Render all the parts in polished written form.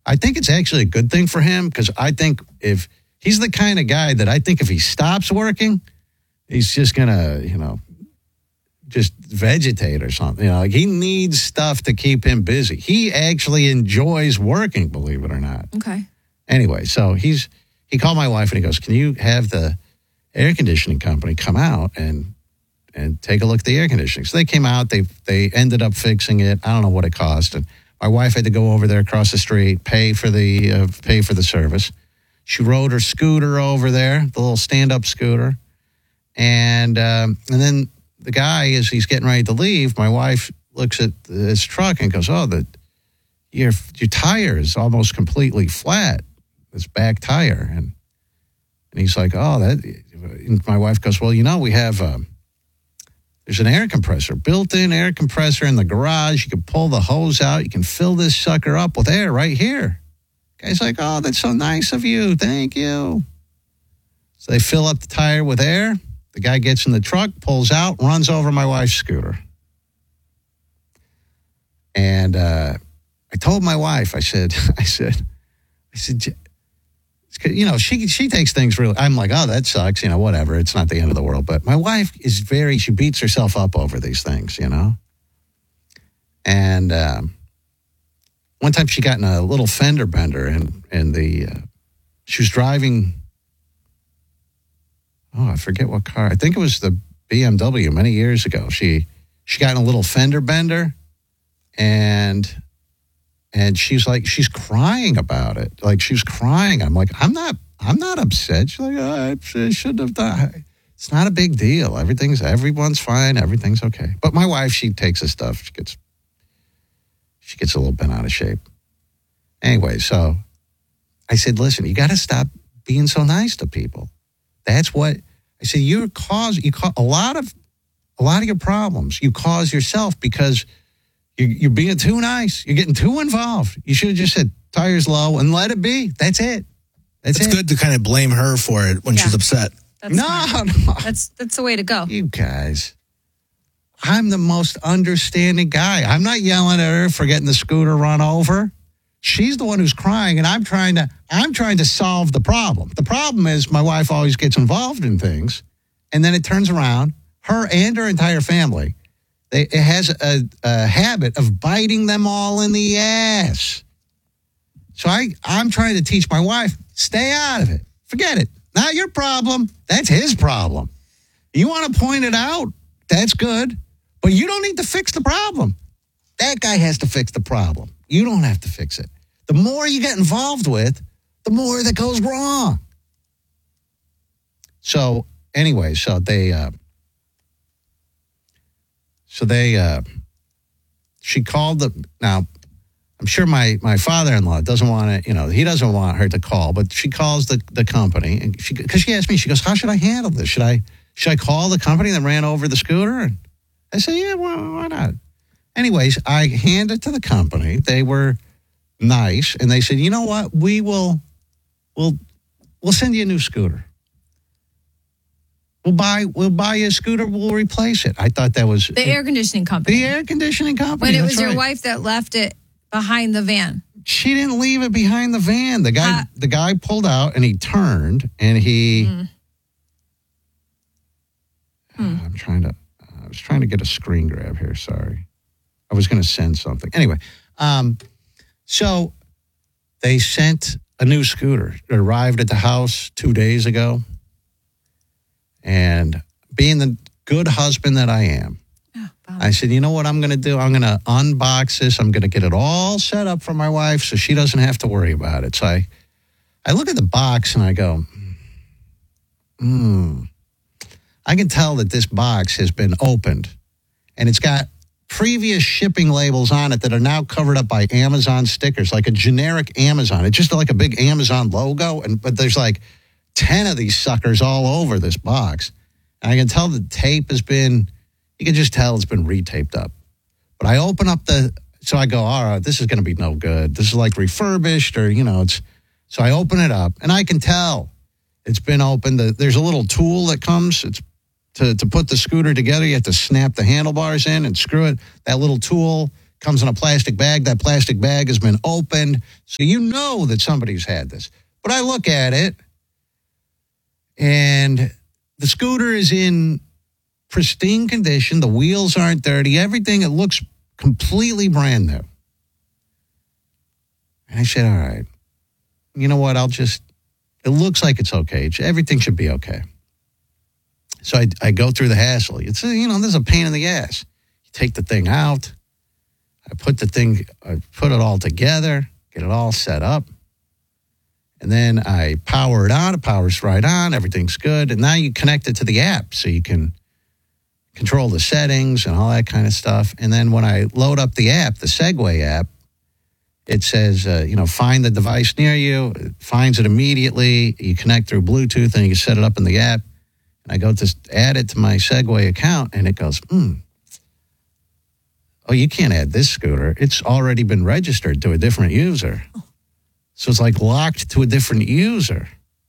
I think it's actually a good thing for him because I think if he's the kind of guy that I think if he stops working, he's just going to, just vegetate or something. Like he needs stuff to keep him busy. He actually enjoys working, believe it or not. Okay. Anyway, so he called my wife and he goes, can you have the air conditioning company come out and take a look at the air conditioning? So they came out, they ended up fixing it. I don't know what it cost. And my wife had to go over there across the street, pay for the service. She rode her scooter over there, the little stand-up scooter. And then the guy, as he's getting ready to leave, my wife looks at his truck and goes, your tire is almost completely flat, this back tire. And he's like, and my wife goes, well, we have, there's an air compressor, built-in air compressor in the garage. You can pull the hose out. You can fill this sucker up with air right here. Guy's like, oh, that's so nice of you. Thank you. So they fill up the tire with air. The guy gets in the truck, pulls out, runs over my wife's scooter. And I told my wife, I said, she takes things really, I'm like, oh, that sucks, whatever. It's not the end of the world. But my wife is she beats herself up over these things, And one time she got in a little fender bender and she was driving, I forget what car. I think it was the BMW many years ago. She got in a little fender bender and she's like, she's crying about it. Like she was crying. I'm like, I'm not upset. She's like, I shouldn't have done. It's not a big deal. Everyone's fine. Everything's okay. But my wife, she takes this stuff. She gets a little bent out of shape. Anyway, so I said, listen, you got to stop being so nice to people. That's what I said. You cause a lot of your problems. You cause yourself because you're being too nice. You're getting too involved. You should have just said tire's low and let it be. That's it. It's good to kind of blame her for it when she's upset. No. That's the way to go. You guys, I'm the most understanding guy. I'm not yelling at her for getting the scooter run over. She's the one who's crying, and I'm trying to solve the problem. The problem is my wife always gets involved in things, and then it turns around, her and her entire family, it has a habit of biting them all in the ass. So I'm trying to teach my wife, stay out of it. Forget it. Not your problem. That's his problem. You want to point it out? That's good. But you don't need to fix the problem. That guy has to fix the problem. You don't have to fix it. The more you get involved with, the more that goes wrong. So anyway, she called now I'm sure my father-in-law doesn't want to, he doesn't want her to call, but she calls the company and because she asked me, she goes, how should I handle this? Should I call the company that ran over the scooter? And I said, yeah, why not? Anyways, I handed it to the company. They were nice, and they said, you know what? We'll send you a new scooter. We'll buy you a scooter. We'll replace it. I thought that was the air conditioning company. The air conditioning company. When it was your wife that left it behind the van. She didn't leave it behind the van. The guy pulled out and he turned and he. I was trying to get a screen grab here. Sorry. I was going to send something. Anyway, so they sent a new scooter. It arrived at the house 2 days ago. And being the good husband that I am, I said, you know what I'm going to do? I'm going to unbox this. I'm going to get it all set up for my wife so she doesn't have to worry about it. So I look at the box and I go, I can tell that this box has been opened. And it's got previous shipping labels on it that are now covered up by Amazon stickers, like a generic Amazon. It's just like a big Amazon logo, but there's like 10 of these suckers all over this box. And I can tell the tape has been, you can just tell it's been retaped up. But I open up so I go, all right, this is going to be no good. This is like refurbished or, so I open it up and I can tell it's been opened. There's a little tool that comes, it's to put the scooter together. You have to snap the handlebars in and screw it. That little tool comes in a plastic bag. That plastic bag has been opened. So you know that somebody's had this. But I look at it, and the scooter is in pristine condition. The wheels aren't dirty. Everything, it looks completely brand new. And I said, all right, you know what? It looks like it's okay. Everything should be okay. So I go through the hassle. It's, there's a pain in the ass. You take the thing out. I put it all together, get it all set up. And then I power it on. It powers right on. Everything's good. And now you connect it to the app so you can control the settings and all that kind of stuff. And then when I load up the app, the Segway app, it says, find the device near you. It finds it immediately. You connect through Bluetooth and you can set it up in the app. And I go to add it to my Segway account and it goes, oh, you can't add this scooter. It's already been registered to a different user. So it's like locked to a different user.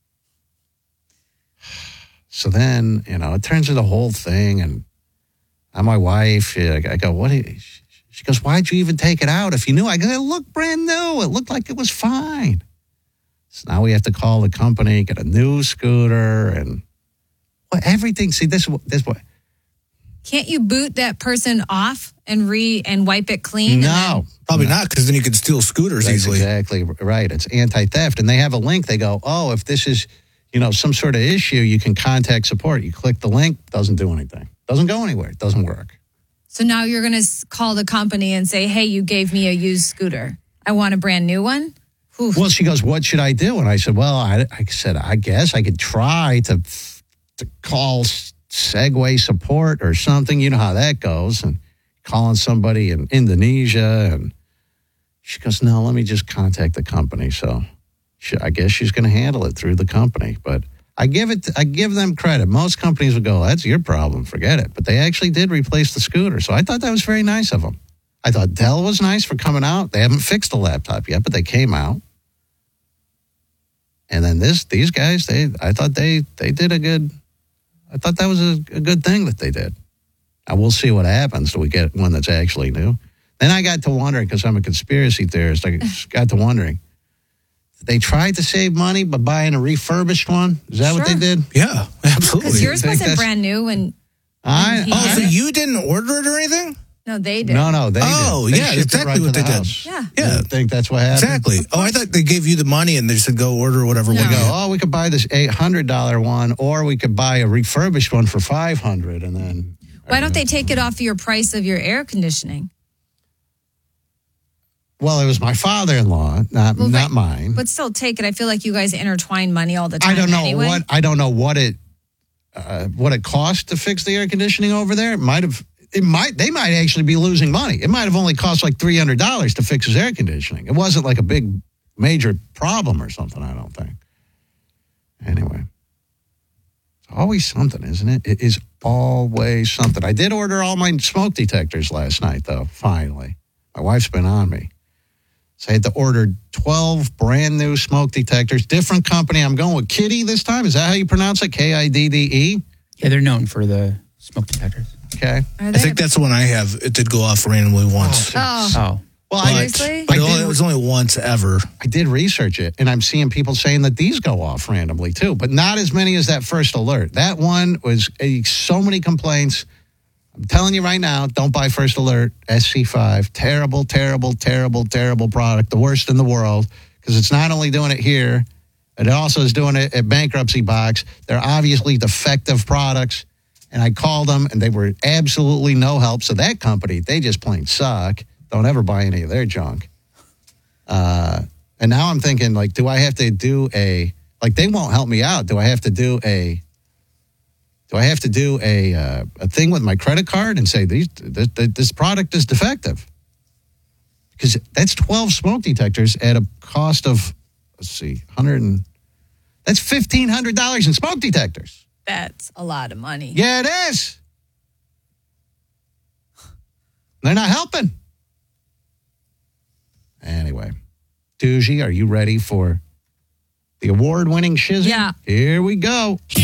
So then, it turns into a whole thing. And I'm my wife. I go, what? She goes, why'd you even take it out if you knew? I go, it looked brand new. It looked like it was fine. So now we have to call the company, get a new scooter, and everything. See, this what. Can't you boot that person off and wipe it clean? No. Probably not, because then you could steal scooters That's easily. Exactly right. It's anti-theft. And they have a link. They go, oh, if this is, some sort of issue, you can contact support. You click the link, doesn't do anything. Doesn't go anywhere. It doesn't work. So now you're going to call the company and say, hey, you gave me a used scooter. I want a brand new one? Oof. Well, she goes, what should I do? And I said, well, I guess I could try to call Segway support or something. You know how that goes. And calling somebody in Indonesia. And she goes, no, let me just contact the company. So I guess she's going to handle it through the company. But I give them credit. Most companies would go, that's your problem, forget it. But they actually did replace the scooter. So I thought that was very nice of them. I thought Dell was nice for coming out. They haven't fixed the laptop yet, but they came out. And then these guys, I thought they did I thought that was a good thing that they did. Now we'll see what happens till we get one that's actually new. Then I got to wondering, because I'm a conspiracy theorist, I got to wondering, they tried to save money by buying a refurbished one? Is that what they did? Yeah, absolutely. Because yours wasn't brand new when so you didn't order it or anything? No, they did. No, they did. Oh, They yeah, shipped it exactly right what to they the did. house. Yeah. Yeah. I think that's what happened. Exactly. Oh, I thought they gave you the money and they said go order whatever They one. go, we could buy this $800 one, or we could buy a refurbished one for $500, and then. Why don't they take it off your price of your air conditioning? Well, it was my father-in-law, not mine. But still take it. I feel like you guys intertwine money all the time. I don't know anyway. I don't know what it cost to fix the air conditioning over there. They might actually be losing money. It might have only cost like $300 to fix his air conditioning. It wasn't like a big major problem or something, I don't think. Anyway. It's always something, isn't it? It is always something. I did order all my smoke detectors last night, though, finally. My wife's been on me. So I had to order 12 brand new smoke detectors. Different company. I'm going with Kidde this time. Is that how you pronounce it? Kidde? Yeah, they're known for the smoke detectors. Okay. I think that's the one I have. It did go off randomly once. Oh. Well, Seriously? It was only once ever. I did research it, and I'm seeing people saying that these go off randomly, too, but not as many as that first alert. That one was so many complaints. I'm telling you right now, don't buy First Alert SC5. Terrible, terrible, terrible, terrible product. The worst in the world, because it's not only doing it here, it also is doing it at Bankruptcy Box. They're obviously defective products, and I called them, and they were absolutely no help. So that company, they just plain suck. Don't ever buy any of their junk. And now I'm thinking, like, do I have to do they won't help me out. Do I have to do a thing with my credit card and say this product is defective? Because that's 12 smoke detectors at a cost of, that's $1,500 in smoke detectors. That's a lot of money. Yeah, it is. They're not helping. Anyway, Doogie, are you ready for The award-winning Shizzy? Yeah. Here we go. Hear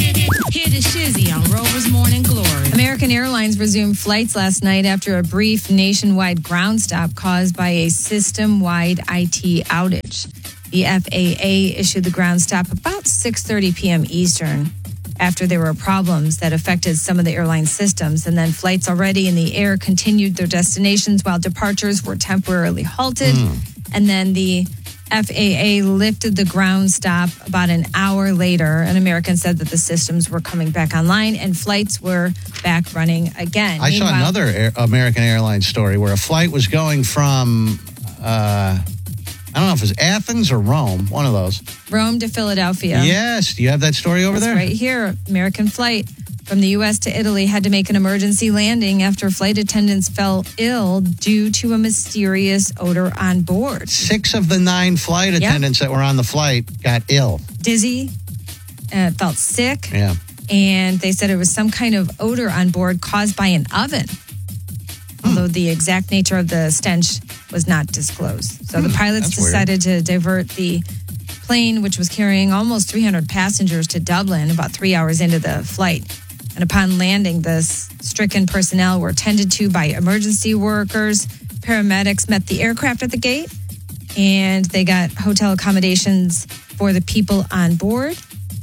the Shizzy on Rover's Morning Glory. American Airlines resumed flights last night after a brief nationwide ground stop caused by a system-wide IT outage. The FAA issued the ground stop about 6:30 p.m. Eastern after there were problems that affected some of the airline systems. And then flights already in the air continued their destinations while departures were temporarily halted. And then the FAA lifted the ground stop about an hour later. And American said that the systems were coming back online and flights were back running again. I saw another American Airlines story where a flight was going from, I don't know if it was Athens or Rome, one of those. Rome to Philadelphia. Yes. Do you have that story over there? Right here. American flight from the U.S. to Italy had to make an emergency landing after flight attendants fell ill due to a mysterious odor on board. 6 of the 9 flight attendants that were on the flight got ill. Dizzy, felt sick. Yeah. And they said it was some kind of odor on board caused by an oven. Although the exact nature of the stench was not disclosed. So the pilots decided to divert the plane, which was carrying almost 300 passengers, to Dublin about 3 hours into the flight. And upon landing, the stricken personnel were tended to by emergency workers. Paramedics met the aircraft at the gate, and they got hotel accommodations for the people on board.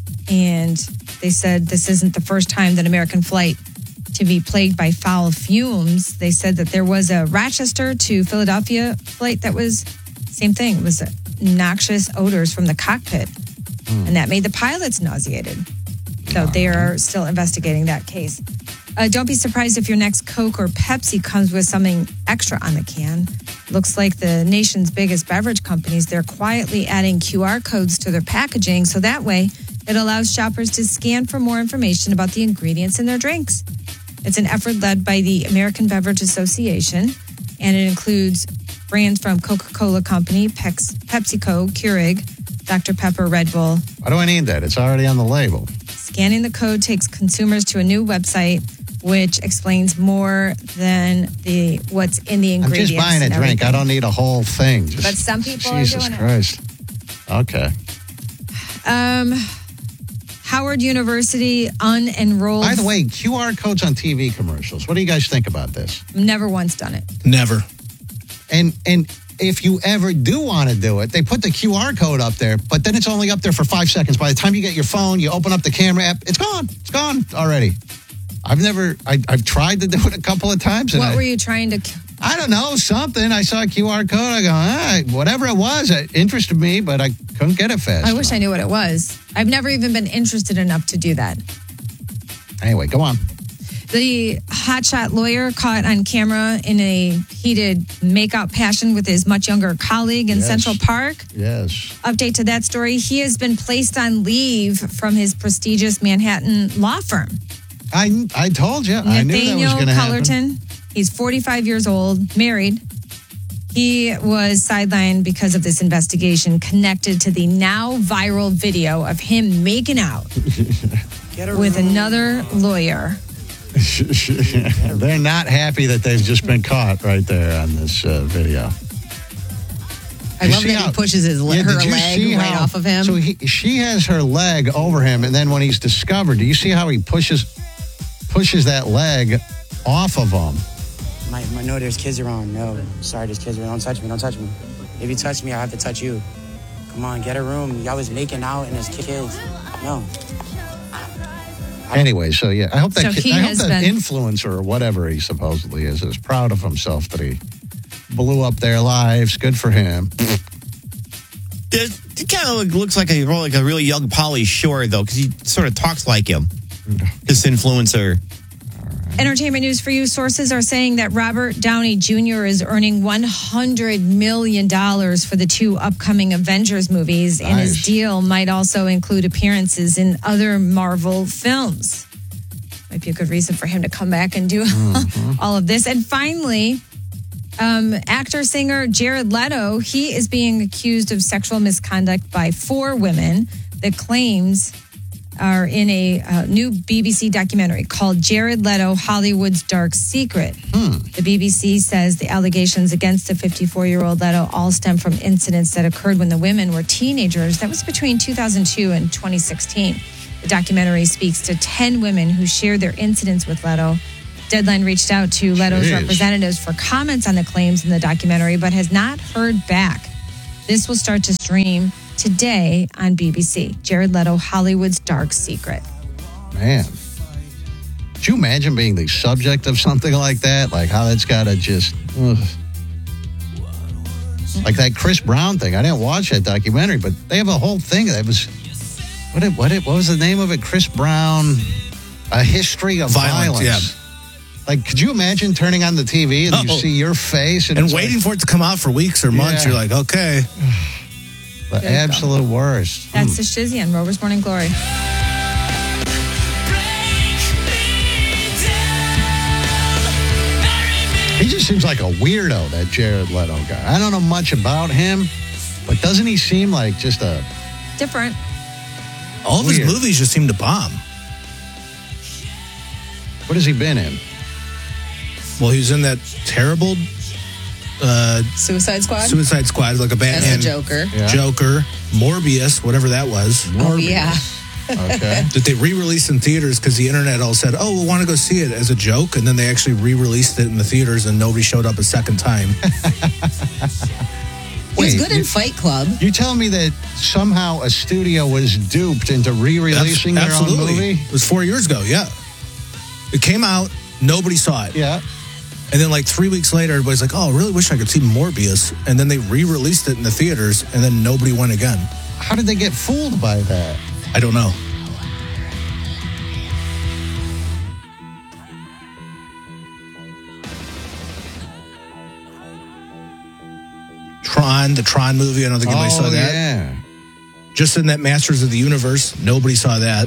And they said this isn't the first time that American flight to be plagued by foul fumes. They said that there was a Rochester to Philadelphia flight that was same thing. It was noxious odors from the cockpit, and that made the pilots nauseated. So they are still investigating that case. Don't be surprised if your next Coke or Pepsi comes with something extra on the can. Looks like the nation's biggest beverage companies, they're quietly adding QR codes to their packaging, so that way it allows shoppers to scan for more information about the ingredients in their drinks. It's an effort led by the American Beverage Association, and it includes brands from Coca-Cola Company, PepsiCo, Keurig, Dr. Pepper, Red Bull. Why do I need that? It's already on the label. Scanning the code takes consumers to a new website, which explains more than what's in the ingredients. I'm just buying a drink. I don't need a whole thing. But some people Jesus are doing Christ. Okay. Howard University unenrolled. By the way, QR codes on TV commercials. What do you guys think about this? Never once done it. Never. And if you ever do want to do it, they put the QR code up there, but then it's only up there for 5 seconds. By the time you get your phone, you open up the camera app, it's gone. It's gone already. I've tried to do it a couple of times. What were you trying to... I don't know, something. I saw a QR code. I go, all right, whatever it was, it interested me, but I couldn't get it fast. I wish I knew what it was. I've never even been interested enough to do that. Anyway, go on. The hotshot lawyer caught on camera in a heated makeout passion with his much younger colleague in Central Park. Yes. Update to that story. He has been placed on leave from his prestigious Manhattan law firm. I told you. I knew that was going to happen. Cullerton. He's 45 years old, married. He was sidelined because of this investigation connected to the now viral video of him making out with another lawyer. They're not happy that they've just been caught right there on this video. I love that he pushes her leg right off of him. So she has her leg over him, and then when he's discovered, do you see how he pushes that leg off of him? No, there's kids around. No, sorry, there's kids around. Don't touch me. Don't touch me. If you touch me, I have to touch you. Come on, get a room. Y'all was making out and there's kids. No. Anyway, so yeah, I hope that been... influencer or whatever he supposedly is proud of himself that he blew up their lives. Good for him. It kind of looks like a really young Pauly Shore, though, because he sort of talks like him. This influencer. Entertainment news for you. Sources are saying that Robert Downey Jr. is earning $100 million for the 2 upcoming Avengers movies, and his deal might also include appearances in other Marvel films. Might be a good reason for him to come back and do all of this. And finally, actor-singer Jared Leto, he is being accused of sexual misconduct by 4 women. The claims are in a new BBC documentary called Jared Leto, Hollywood's Dark Secret. The BBC says the allegations against the 54-year-old Leto all stem from incidents that occurred when the women were teenagers. That was between 2002 and 2016. The documentary speaks to 10 women who shared their incidents with Leto. Deadline reached out to Leto's representatives for comments on the claims in the documentary, but has not heard back. This will start to stream today on BBC. Jared Leto, Hollywood's Dark Secret. Man. Could you imagine being the subject of something like that? Like how that's got to just... Like that Chris Brown thing. I didn't watch that documentary, but they have a whole thing that was... What was the name of it? Chris Brown, A History of Violence. Yeah. Like, could you imagine turning on the TV and you see your face? And waiting for it to come out for weeks or months. You're like, okay. The absolute worst. That's the Shizzy on Rover's Morning Glory. He just seems like a weirdo, that Jared Leto guy. I don't know much about him, but doesn't he seem like just a... Different. All of his movies just seem to bomb. What has he been in? Well, he was in that terrible... Suicide Squad? Suicide Squad, like a Batman. As the Joker. Yeah. Joker, Morbius, whatever that was. Oh, yeah. Okay. That they re-released in theaters because the internet all said, oh, we want to go see it as a joke. And then they actually re-released it in the theaters and nobody showed up a second time. He's good in Fight Club. You telling me that somehow a studio was duped into re-releasing their own movie? It was 4 years ago, yeah. It came out, nobody saw it. Yeah. And then like 3 weeks later, everybody's like, oh, I really wish I could see Morbius. And then they re-released it in the theaters, and then nobody went again. How did they get fooled by that? I don't know. The Tron movie, I don't think anybody saw that. Yeah. Just in that Masters of the Universe, nobody saw that.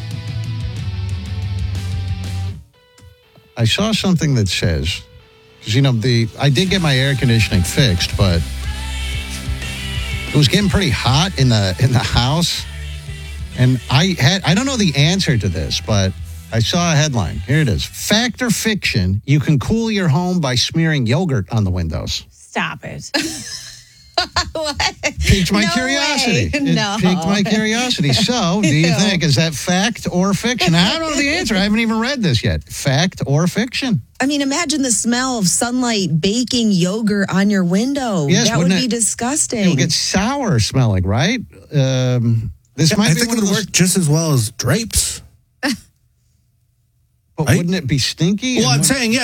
I saw something that says, because I did get my air conditioning fixed, but it was getting pretty hot in the house, and I don't know the answer to this, but I saw a headline. Here it is: fact or fiction? You can cool your home by smearing yogurt on the windows. Stop it. What? Piqued my curiosity. No. It piqued my curiosity. So, do you think, is that fact or fiction? I don't know the answer. I haven't even read this yet. Fact or fiction? I mean, imagine the smell of sunlight baking yogurt on your window. Yes, that would be disgusting. It would get sour smelling, right? This might I be think one it of would those, work just as well as drapes. but right? wouldn't it be stinky? Well, I'm saying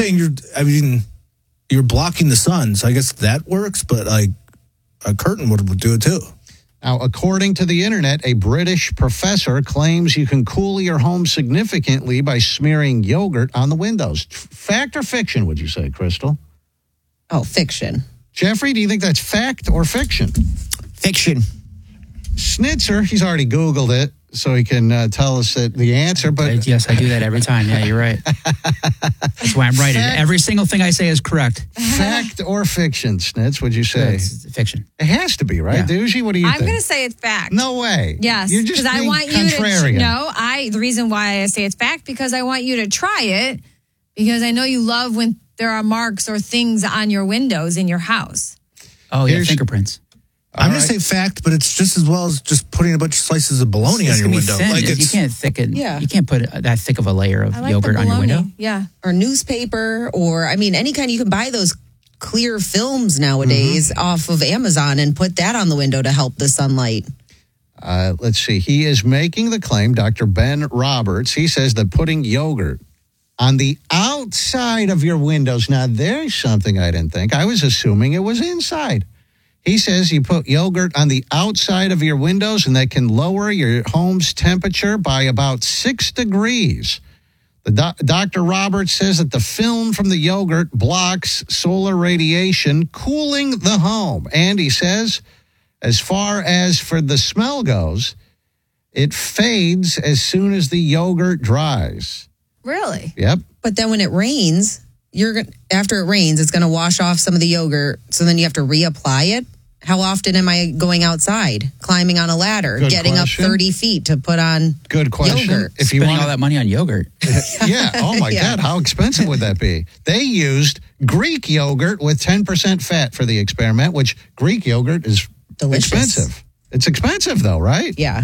you're blocking the sun, so I guess that works, but like a curtain would do it too. Now, according to the internet, a British professor claims you can cool your home significantly by smearing yogurt on the windows. Fact or fiction, would you say, Crystal? Oh, fiction. Jeffrey, do you think that's fact or fiction? Fiction. Schnitzer, he's already Googled it, so he can tell us the answer. But yes, I do that every time. Yeah, you're right. That's why I'm right. Every single thing I say is correct. Fact or fiction, Schnitz, would you say? It's fiction. It has to be, right? Yeah. Doogie, what do you think? I'm going to say it's fact. No way. Yes. You're just because I being want contrarian. you to the reason why I say it's fact, because I want you to try it, because I know you love when there are marks or things on your windows in your house. Oh, yeah, fingerprints. I'm going to say fact, but it's just as well as just putting a bunch of slices of bologna on your window. Thin. Like you can't thicken. Yeah. You can't put that thick of a layer of yogurt on your window. Yeah. Or newspaper, or any kind. You can buy those clear films nowadays off of Amazon and put that on the window to help the sunlight. Let's see. He is making the claim, Dr. Ben Roberts. He says that putting yogurt on the outside of your windows. Now, there's something I didn't think. I was assuming it was inside. He says you put yogurt on the outside of your windows, and that can lower your home's temperature by about 6 degrees. Dr. Roberts says that the film from the yogurt blocks solar radiation, cooling the home. And he says, as far as for the smell goes, it fades as soon as the yogurt dries. Really? Yep. But then when it rains, after it rains, it's going to wash off some of the yogurt. So then you have to reapply it. How often am I going outside, climbing on a ladder, Good getting question. up 30 feet to put on Good question. yogurt? If you Spending want all that money on yogurt. yeah. Oh my Yeah. God. How expensive would that be? They used Greek yogurt with 10% fat for the experiment, which Greek yogurt is Delicious. expensive. It's expensive though, right? Yeah.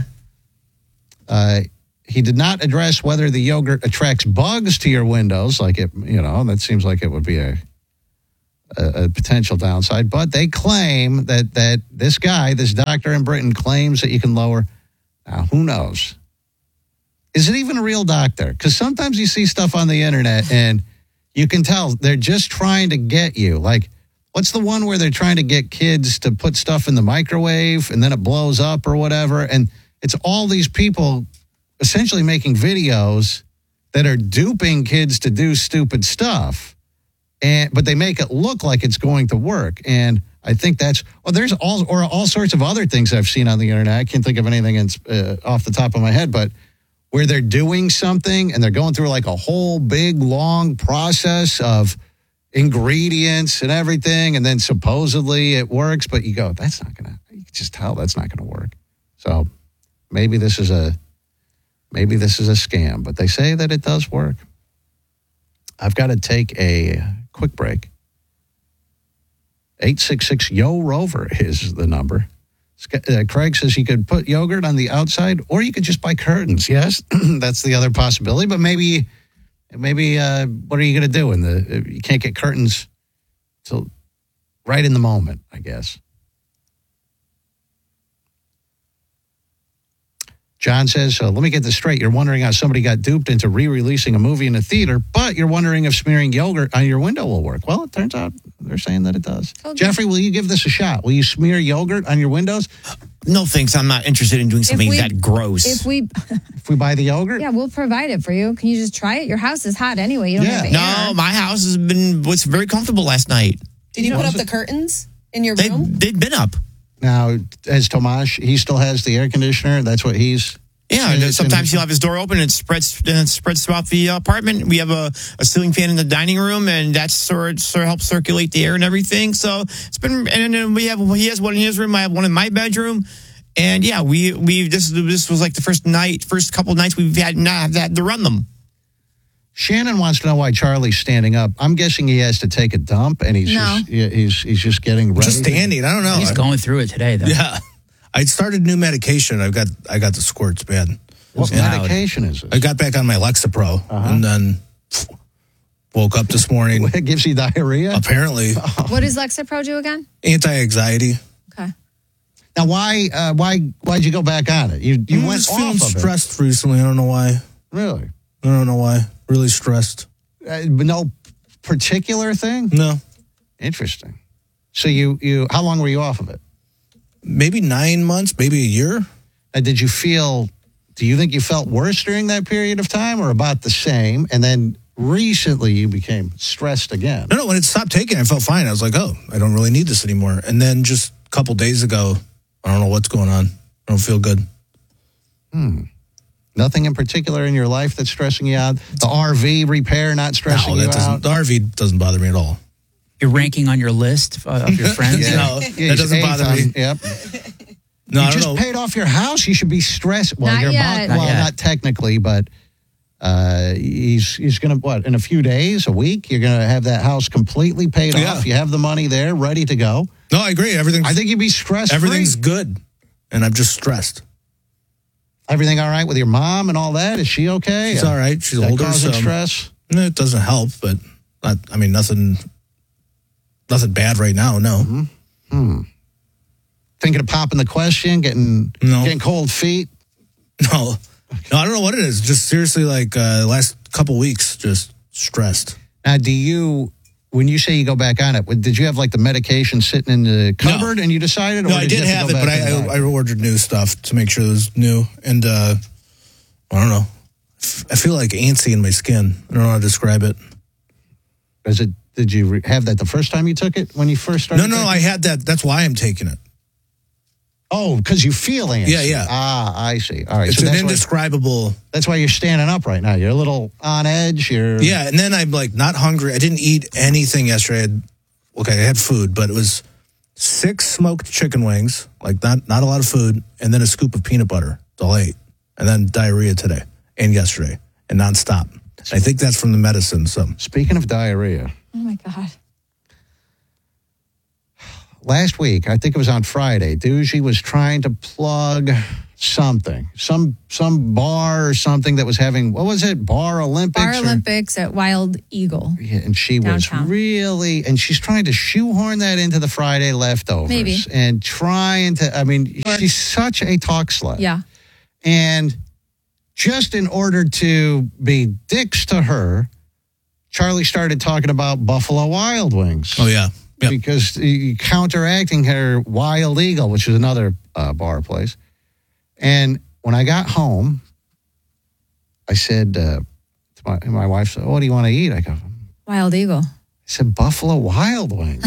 He did not address whether the yogurt attracts bugs to your windows. Like it, that seems like it would be a potential downside. But they claim that this doctor in Britain claims that you can lower. Now, who knows? Is it even a real doctor? Because sometimes you see stuff on the internet and you can tell they're just trying to get you. Like, what's the one where they're trying to get kids to put stuff in the microwave and then it blows up or whatever? And it's all these people essentially making videos that are duping kids to do stupid stuff. But they make it look like it's going to work. And I think there's all sorts of other things I've seen on the internet. I can't think of anything off the top of my head, but where they're doing something and they're going through like a whole big, long process of ingredients and everything. And then supposedly it works, but you go, you can just tell that's not going to work. So maybe this is a scam, but they say that it does work. I've got to take a quick break. 866-YO-ROVER is the number. Craig says you could put yogurt on the outside or you could just buy curtains. Yes, that's the other possibility. But maybe what are you going to do? You can't get curtains till right in the moment, I guess. John says, let me get this straight. You're wondering how somebody got duped into re-releasing a movie in a theater, but you're wondering if smearing yogurt on your window will work. Well, it turns out they're saying that it does. Okay. Jeffrey, will you give this a shot? Will you smear yogurt on your windows? No, thanks. I'm not interested in doing something that gross. If we buy the yogurt? Yeah, we'll provide it for you. Can you just try it? Your house is hot anyway. You don't have air. No, my house was very comfortable last night. Did you put up the curtains in your room? They'd been up. Now, as Tomash, he still has the air conditioner. That's what he's... Yeah, and sometimes he'll have his door open and it spreads throughout the apartment. We have a ceiling fan in the dining room, and that sort of helps circulate the air and everything. So it's been, and then he has one in his room. I have one in my bedroom, and yeah, this was like the first couple of nights we've had not had to run them. Shannon wants to know why Charlie's standing up. I'm guessing he has to take a dump, and he's just getting ready. Just standing. I don't know. He's going through it today, though. Yeah. I started new medication. I got the squirts bad. What medication is this? I got back on my Lexapro and then woke up this morning. It gives you diarrhea? Apparently. What does Lexapro do again? Anti-anxiety. Okay. Now, why'd you go back on it? You I went was off feeling of stressed recently. I don't know why. Really? I don't know why. Really stressed. But no particular thing? No. Interesting. So you how long were you off of it? Maybe 9 months, maybe a year. And do you think you felt worse during that period of time or about the same? And then recently you became stressed again? No, when it stopped taking, I felt fine. I was like, oh, I don't really need this anymore. And then just a couple days ago, I don't know what's going on. I don't feel good. Nothing in particular in your life that's stressing you out? The RV repair not stressing you out? The RV doesn't bother me at all. You're ranking on your list of your friends. No, that doesn't bother me. Yep. No, you I don't just know. paid off your house. You should be stressed. Well, Not you're yet. about, Not yet. not technically, but he's going to, in a few days, a week, you're going to have that house completely paid off. You have the money there, ready to go. No, I agree. I think you'd be stressed. Everything's good, and I'm just stressed. Everything all right with your mom and all that? Is she okay? She's all right. She's That older, causing so stress? it doesn't help, but nothing bad right now. No. Thinking of popping the question, getting cold feet? No, I don't know what it is. Just seriously, like last couple weeks, just stressed. Now, when you say you go back on it, did you have like the medication sitting in the cupboard and you decided? Or No, I did you have to it, go but back and buy I ordered new stuff to make sure it was new. And I don't know. I feel like antsy in my skin. I don't know how to describe it. Did you have that the first time you took it when you first started? No, I had that. That's why I'm taking it. Oh, because you feel antsy. Yeah. Ah, I see. All right. It's So an indescribable. that's why you're standing up right now. You're a little on edge. Yeah, and then I'm like not hungry. I didn't eat anything yesterday. I had food, but it was 6 smoked chicken wings, like not a lot of food, and then a scoop of peanut butter. It's all 8. And then diarrhea today and yesterday and nonstop. I think that's from the medicine. So speaking of diarrhea. Oh, my God. Last week, I think it was on Friday, Doogie was trying to plug something, some bar or something that was having, what was it? Bar Olympics? Bar Olympics at Wild Eagle. Yeah, and she downtown. was really, and she's trying to shoehorn that into the Friday leftovers. Maybe. And trying to, I mean, she's such a talk slut. Yeah. And just in order to be dicks to her, Charlie started talking about Buffalo Wild Wings. Oh, yeah. Yep. Because counteracting her Wild Eagle, which is another bar place. And when I got home, I said to my wife, said, what do you want to eat? I go, Wild Eagle. I said, Buffalo Wild Wings.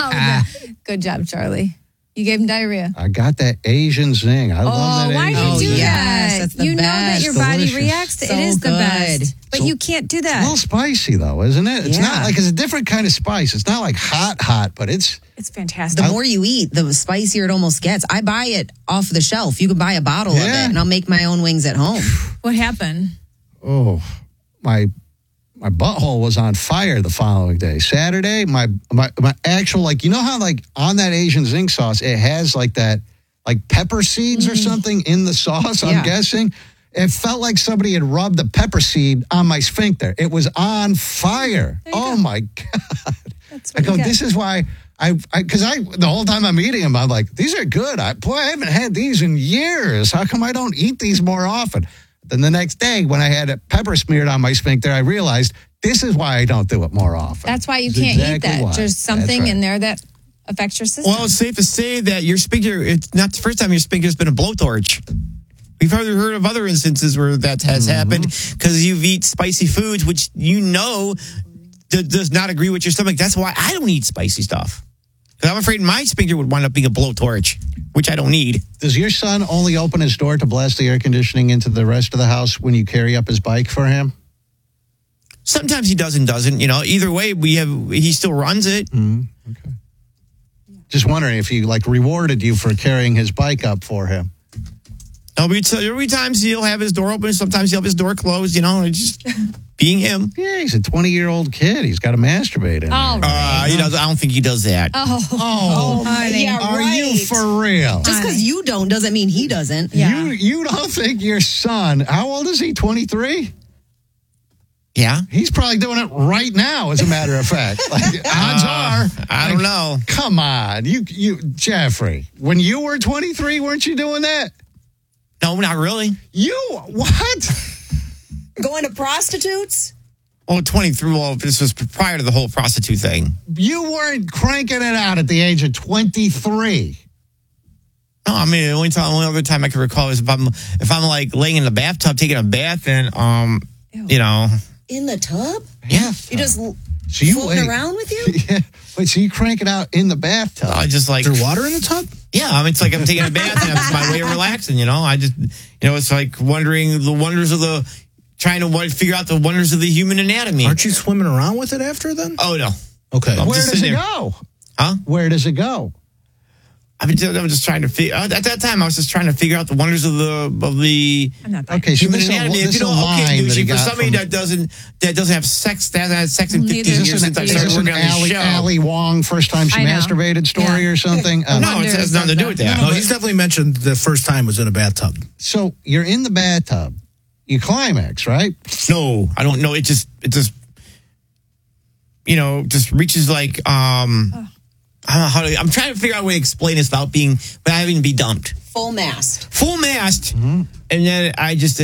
Good job, Charlie. You gave him diarrhea. I got that Asian zing. I love that why Asian do you do zing. that? That's the you know that best. your body Delicious. reacts. So it is the good. best. But you can't do It's a that. little spicy, though, isn't it? It's Yeah. not like, it's a different kind of spice. It's not like hot, but it's... It's fantastic. The more you eat, the spicier it almost gets. I buy it off the shelf. You can buy a bottle of it, Yeah. and I'll make my own wings at home. What happened? Oh, my butthole was on fire the following day. Saturday, my actual, like, you know how, like, on that Asian zing sauce, it has, like, that, like, pepper seeds or something in the sauce, I'm Yeah. guessing. It felt like somebody had rubbed the pepper seed on my sphincter. It was on fire. Oh, my God. That's I what go, you get. this is why because the whole time I'm eating them, I'm like, these are good. I haven't had these in years. How come I don't eat these more often? Then the next day, when I had a pepper smeared on my sphincter, I realized this is why I don't do it more often. That's why you This is can't eat exactly that. why. There's something That's right. in there that affects your system. Well, it's safe to say that your sphincter, it's not the first time your sphincter's been a blowtorch. We've heard of other instances where that has happened because you've eaten spicy foods, which you know does not agree with your stomach. That's why I don't eat spicy stuff. Because I'm afraid my sphincter would wind up being a blowtorch, which I don't need. Does your son only open his door to blast the air conditioning into the rest of the house when you carry up his bike for him? Sometimes he does and doesn't. You know, either way, he still runs it. Okay. Just wondering if he, like, rewarded you for carrying his bike up for him. There'll be times he'll have his door open. Sometimes he'll have his door closed. You know, it's just being him. Yeah, he's a 20-year-old kid. He's got to masturbate in Oh, there. He does. I don't think he does that. Oh, honey. yeah, are right. you for real? Just because you don't doesn't mean he doesn't. Yeah. You don't think your son, how old is he, 23? Yeah. He's probably doing it right now, as a matter of fact. Like, odds are. I don't know. Come on. You, Jeffrey, when you were 23, weren't you doing that? No, not really. What? Going to prostitutes? Oh, 23. Well, this was prior to the whole prostitute thing. You weren't cranking it out at the age of 23. No, I mean, the only other time I can recall is if I'm like laying in the bathtub taking a bath and you know. In the tub? Yeah. You just So you floating around with you? Yeah. Wait, so you crank it out in the bathtub? I just like. is there water in the tub? Yeah, I mean, it's like I'm taking a bath and it's my way of relaxing, you know? I just, it's like wondering the wonders of trying to figure out the wonders of the human anatomy. Aren't you swimming around with it after then? Oh, no. Okay. I'm Where just does it sitting there. go? Huh? Where does it go? I'm just trying to figure, at that time, I was just trying to figure out the wonders of the I'm not that. Okay, so human this is a, anatomy. this is a line that he for got somebody from, that doesn't have sex, that hasn't had sex in 15 Neither. years is this since I an, started working on the show. Ali Wong first time she I know. masturbated story Yeah. or something? No, it has nothing to do with that. No, he's definitely mentioned the first time was in a bathtub. So you're in the bathtub. You climax, right? No, I don't know. It just just reaches like I don't know how to. I'm trying to figure out a way to explain this without having to be dumped. Full mast. Full mast, and then I just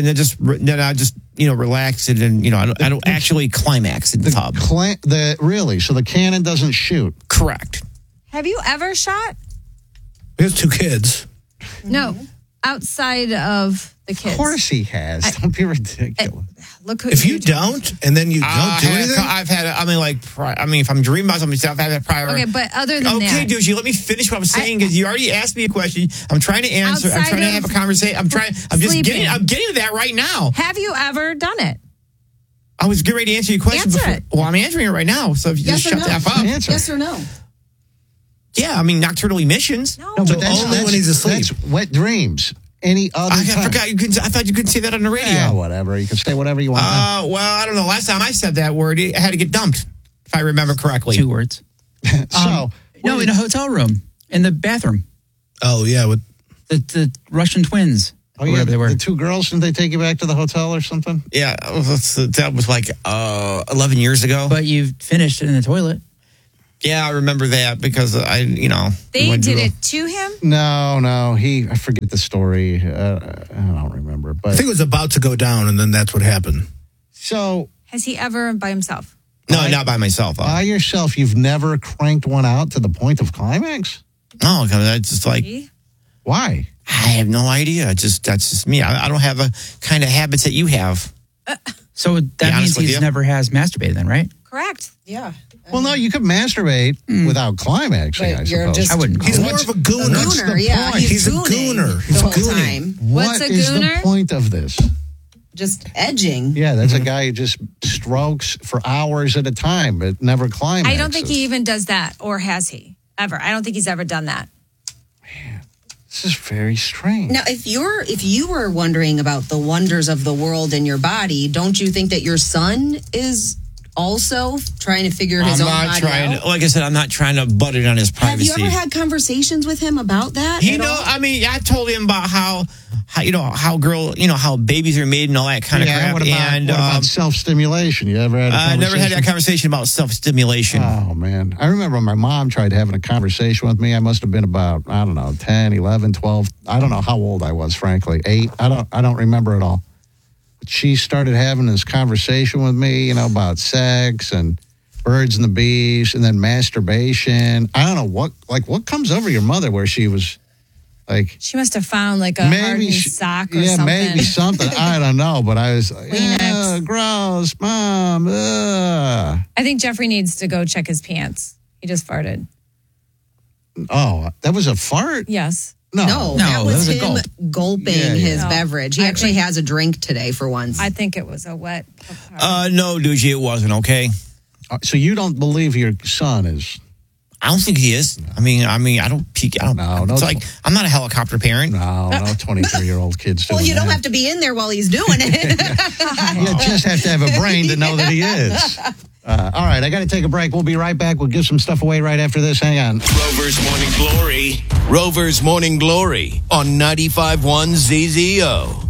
relax and then I don't actually climax in the tub. Really? So the cannon doesn't shoot? Correct. Have you ever shot? He has 2 kids. No, outside of the kids. Of course he has. Don't be ridiculous. Look who If you don't, and then you don't do anything, if I'm dreaming about something, I've had that prior. Okay, but other than Okay, that, dude, you let me finish what I'm saying because you already asked me a question. I'm trying to answer. I'm Outside trying to of have a conversation. I'm sleeping. getting to that right now. have you ever done it? I was getting ready to answer your question Answer before. it. Well, I'm answering it right now. So if you just shut the F up. Answer. Yes or no? Yeah, I mean, nocturnal emissions. No, No, but that's only when he's asleep. That's wet dreams. Any other I time. forgot. I thought you couldn't say that on the radio. Yeah, whatever. You can say whatever you want. Well, I don't know. Last time I said that word, I had to get dumped, if I remember correctly. 2 words. So, No, in a hotel room, in the bathroom. Oh, yeah. With The Russian twins. oh, yeah, whatever they were. the 2 girls, didn't they take you back to the hotel or something? Yeah, that was like 11 years ago. But you finished it in the toilet. Yeah, I remember that because They went to did the- it to him? No. I forget the story. I don't remember. I But think it was about to go down, and then that's what happened. so Has he ever by himself? No, not by myself. by yourself, you've never cranked one out to the point of climax? No, because that's just like, See? Why? I have no idea. That's just me. I don't have the kind of habits that you have. So that honest means with he's you. never has masturbated then, right? Correct. Yeah. Well, no, you could masturbate without climaxing, But I you're suppose. just- I wouldn't. He's call more it. of a gooner. Gooner, yeah. point. He's a gooning gooner. He's the whole gooning. time. What's What a is gooner? the point of this? Just edging. Yeah, that's a guy who just strokes for hours at a time, but never climaxes. I don't think he even does that, or has he ever? I don't think he's ever done that. This is very strange. Now, if you were wondering about the wonders of the world in your body, don't you think that your son is also trying to figure his I'm own not body trying. out? Like I said, I'm not trying to butt it on his Have privacy. you ever had conversations with him about that? He at know. all? I mean, I told him about how how babies are made and all that kind of crap. What about self-stimulation? You ever had a I never had that conversation? conversation about self-stimulation. Oh, man. I remember my mom tried having a conversation with me. I must have been about, 10, 11, 12. I don't know how old I was, frankly. 8. I don't remember it all. But she started having this conversation with me, about sex and birds and the bees and then masturbation. I don't know what comes over your mother where she was like, She must have found like a hardened sock or something. maybe something. I don't know, but I was like, Kleenex. gross, Mom. Ugh. I think Jeffrey needs to go check his pants. He just farted. Oh, that was a fart? Yes. No, that was a him gulp. gulping Yeah, yeah. his No. beverage. He I actually think- has a drink today for once. I think it was a wet. No, Doogie, it wasn't. Okay. So you don't believe your son is? I don't think he is. I mean, I don't peek. I don't. No, It's like I'm not a helicopter parent. No, 23-year-old kids doing well, you don't that. have to be in there while he's doing it. You just have to have a brain to know that he is. All right, I got to take a break. We'll be right back. We'll give some stuff away right after this. Hang on. Rover's Morning Glory. Rover's Morning Glory on 95.1 ZZO.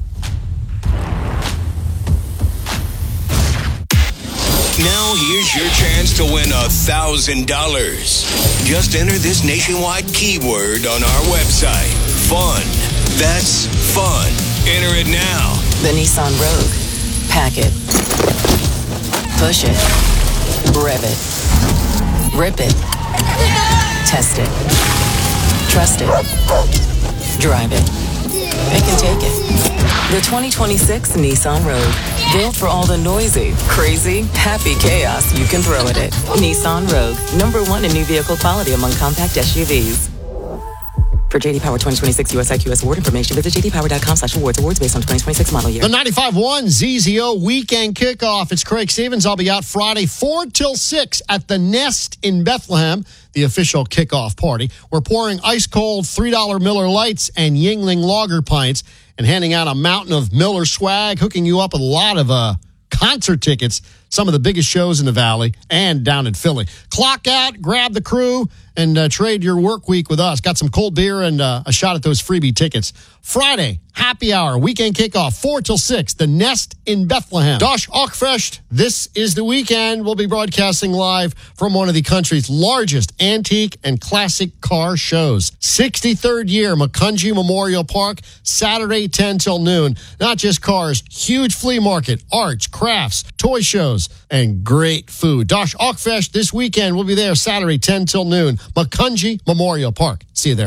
Now here's your chance to win $1,000. Just enter this nationwide keyword on our website. Fun. That's fun. Enter it now. The Nissan Rogue. Pack it. Push it. Rev it. Rip it. Test it. Trust it. Drive it. It can take it. The 2026 Nissan Rogue. Built for all the noisy, crazy, happy chaos you can throw at it. Nissan Rogue. #1 in new vehicle quality among compact SUVs. For JD Power 2026 US IQS award information, visit jdpower.com/awards. Awards based on 2026 model year. The 95.1 ZZO weekend kickoff. It's Craig Stevens. I'll be out Friday 4 till 6 at the Nest in Bethlehem, the official kickoff party. We're pouring ice-cold $3 Miller Lights and Yingling Lager pints and handing out a mountain of Miller swag, hooking you up with a lot of concert tickets, some of the biggest shows in the Valley and down in Philly. Clock out, grab the crew, and trade your work week with us. Got some cold beer and a shot at those freebie tickets. Friday, happy hour, weekend kickoff, 4 till 6, the Nest in Bethlehem. Dosh Ockfest, this is the weekend. We'll be broadcasting live from one of the country's largest antique and classic car shows. 63rd year, Macungie Memorial Park, Saturday 10 till noon. Not just cars, huge flea market, arts, crafts, toy shows, and great food. Dosh Ockfest this weekend. We'll be there Saturday 10 till noon. Macungie Memorial Park. See you there.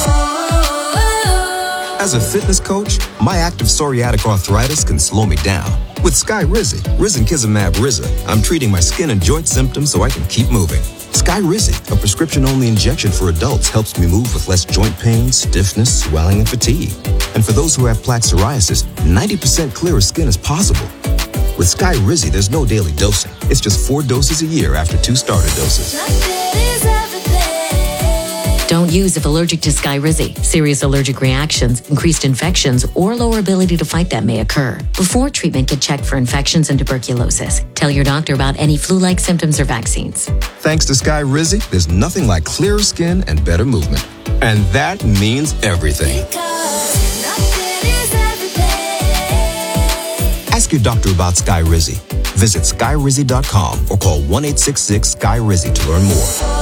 As a fitness coach, my active psoriatic arthritis can slow me down. With Skyrizi, Risankizumab Riza, I'm treating my skin and joint symptoms so I can keep moving. Skyrizi, a prescription-only injection for adults, helps me move with less joint pain, stiffness, swelling, and fatigue. And for those who have plaque psoriasis, 90% clearer skin is possible. With Skyrizi, there's no daily dosing. It's just 4 doses a year after 2 starter doses. Don't use if allergic to Skyrizi. Serious allergic reactions, increased infections, or lower ability to fight them may occur. Before treatment, get checked for infections and tuberculosis. Tell your doctor about any flu-like symptoms or vaccines. Thanks to Skyrizi, there's nothing like clearer skin and better movement. And that means everything. Ask your doctor about Skyrizi. Visit Skyrizi.com or call 1-866-SKY-RIZZI to learn more.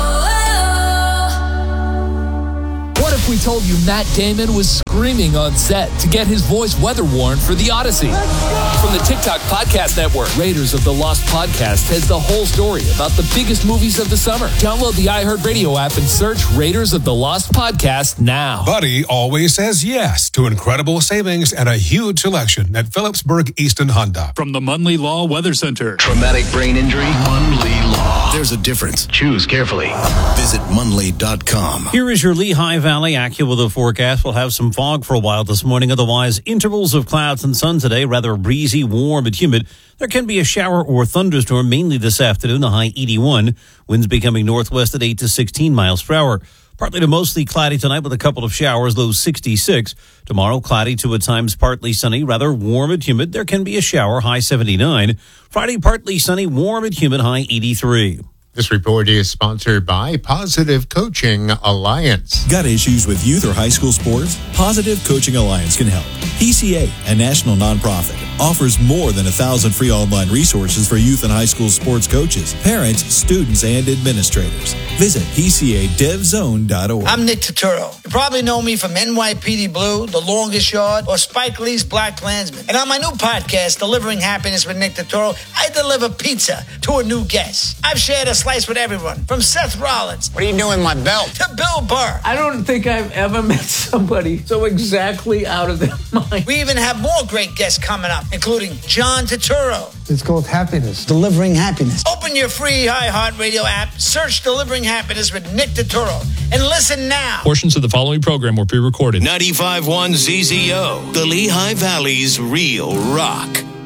What if we told you Matt Damon was screaming on set to get his voice weather warned for The Odyssey? From the TikTok Podcast Network, Raiders of the Lost Podcast has the whole story about the biggest movies of the summer. Download the iHeartRadio app and search Raiders of the Lost Podcast now. Buddy always says yes to incredible savings and a huge selection at Phillipsburg Easton Honda. From the Munley Law Weather Center. Traumatic brain injury, Munley Law. There's a difference. Choose carefully. Visit Munley.com. Here is your Lehigh Valley AccuWeather forecast. We'll have some fog for a while this morning. Otherwise, intervals of clouds and sun today. Rather breezy, warm, and humid. There can be a shower or thunderstorm mainly this afternoon. The high 81. Winds becoming northwest at 8 to 16 miles per hour. Partly to mostly cloudy tonight with a couple of showers, low 66. Tomorrow, cloudy to at times partly sunny, rather warm and humid. There can be a shower, high 79. Friday, partly sunny, warm and humid, high 83. This report is sponsored by Positive Coaching Alliance. Got issues with youth or high school sports? Positive Coaching Alliance can help. PCA, a national nonprofit, offers more than 1,000 free online resources for youth and high school sports coaches, parents, students, and administrators. Visit PCADevZone.org. I'm Nick Turturro. You probably know me from NYPD Blue, The Longest Yard, or Spike Lee's Black Klansman. And on my new podcast, Delivering Happiness with Nick Turturro, I deliver pizza to a new guest. I've shared a slice with everyone, from Seth Rollins. What are you doing with my belt? To Bill Burr. I don't think I've ever met somebody so exactly out of their mind. We even have more great guests coming up, including John Turturro. It's called Happiness. Delivering Happiness. Open your free iHeartRadio app, search Delivering Happiness with Nick Turturro, and listen now. Portions of the following program were pre-recorded. 95.1 ZZO, the Lehigh Valley's real rock.